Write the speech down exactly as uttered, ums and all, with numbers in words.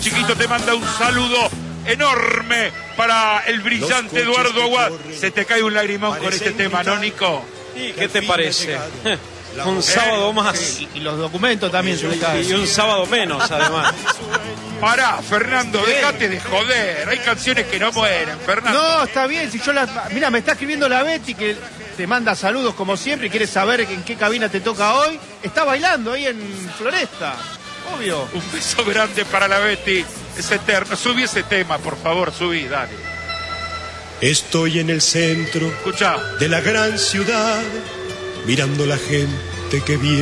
Chiquito te manda un saludo enorme para el brillante Eduardo Aguad. Se te cae un lagrimón con este tema, ¿no, Nico? ¿Y qué te parece? Un sábado más. Y, y los documentos también se le caen. Y un sábado menos, además. Pará, Fernando, dejate de joder. Hay canciones que no mueren, Fernando. No, está bien. Si yo la... Mira, me está escribiendo la Betty que te manda saludos como siempre y quiere saber en qué cabina te toca hoy. Está bailando ahí en Floresta. Obvio. Un beso grande para la Betty. Es eterno. Subí ese tema, por favor, subí, dale. Estoy en el centro Escuchá. de la gran ciudad, mirando la gente que viene.